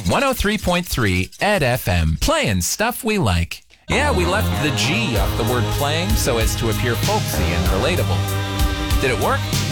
103.3 Ed FM, playing stuff we like. Yeah, we left the G off the word playing so as to appear folksy and relatable. Did it work?